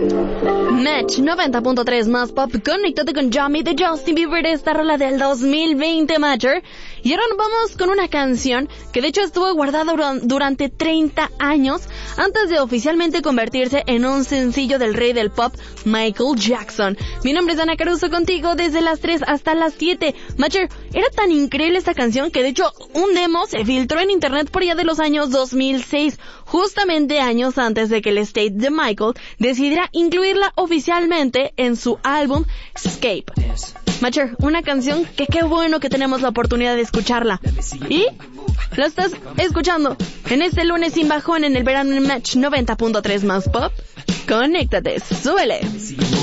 Match 90.3 más pop, conéctate con Yummy de Justin Bieber, esta rola del 2020, Matcher. Y ahora nos vamos con una canción que de hecho estuvo guardada durante 30 años antes de oficialmente convertirse en un sencillo del rey del pop, Michael Jackson. Mi nombre es Ana Caruso, contigo desde las 3 hasta las 7. Matcher, era tan increíble esta canción que de hecho un demo se filtró en internet por allá de los años 2006, justamente años antes de que el estate de Michael decidiera incluirla oficialmente en su álbum Escape. Matcher, una canción que qué bueno que tenemos la oportunidad de escucharla. Y lo estás escuchando en este lunes sin bajón en el verano en Match 90.3 más pop. Conéctate, súbele.